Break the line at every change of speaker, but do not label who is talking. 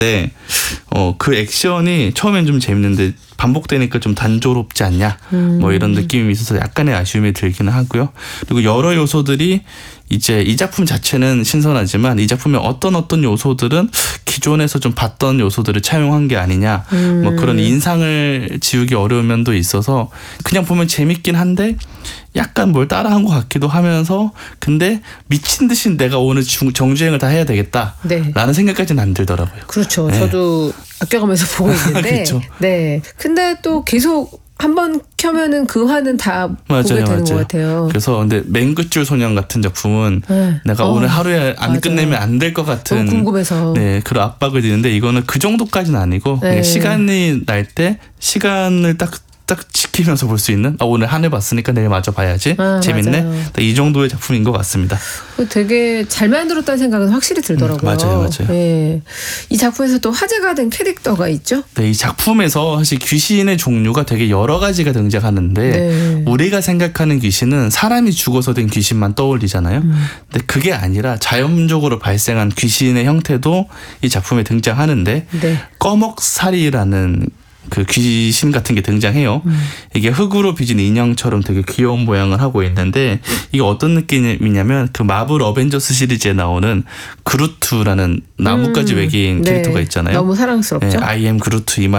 그 액션이 처음엔 좀 재밌는데 반복되니까 좀 단조롭지 않냐 뭐 이런 느낌이 있어서 약간의 아쉬움이 들기는 하고요. 그리고 여러 요소들이 이제 이 작품 자체는 신선하지만 이 작품의 어떤 요소들은 기존에서 좀 봤던 요소들을 차용한 게 아니냐 뭐 그런 인상을 지우기 어려운 면도 있어서 그냥 보면 재밌긴 한데 약간 뭘 따라한 것 같기도 하면서 근데 미친 듯이 내가 오늘 정주행을 다 해야 되겠다 라는 생각까지는 안 들더라고요.
그렇죠.
네.
저도 아껴가면서 보고 있는데
그렇죠.
네. 근데 또 계속 한번 켜면은 그 화는 다 보게 되는 것 같아요.
그래서 근데 맹긋줄 소년 같은 작품은 내가 오늘 하루에 안 끝내면 안 될 것 같은
너무 궁금해서
그런 압박을 드는데 이거는 그 정도까지는 아니고 그냥 시간이 날 때 시간을 딱 지키면서 볼 수 있는 오늘 한 회 봤으니까 내일 마저 봐야지 재밌네 이 정도의 작품인 것 같습니다.
되게 잘 만들었다는 생각은 확실히 들더라고요.
맞아요.
네. 이 작품에서 또 화제가 된 캐릭터가 있죠?
네, 이 작품에서 사실 귀신의 종류가 되게 여러 가지가 등장하는데 우리가 생각하는 귀신은 사람이 죽어서 된 귀신만 떠올리잖아요. 근데 그게 아니라 자연적으로 발생한 귀신의 형태도 이 작품에 등장하는데 꺼먹살이라는 그 귀신 같은 게 등장해요. 이게 흙으로 빚은 인형처럼 되게 귀여운 모양을 하고 있는데 이게 어떤 느낌이냐면 그 마블 어벤져스 시리즈에 나오는 그루트라는 나뭇가지 외계인 캐릭터가 있잖아요.
너무 사랑스럽죠.
I am 그루트 이 말